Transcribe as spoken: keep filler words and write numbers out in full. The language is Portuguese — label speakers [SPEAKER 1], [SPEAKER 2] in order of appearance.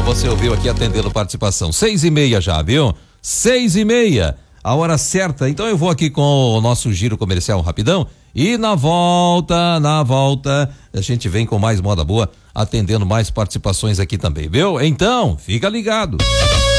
[SPEAKER 1] você ouviu aqui atendendo participação. Seis e meia já, viu? Seis e meia, a hora certa. Então eu vou aqui com o nosso giro comercial rapidão e na volta, na volta, a gente vem com mais moda boa, atendendo mais participações aqui também, viu? Então, fica ligado.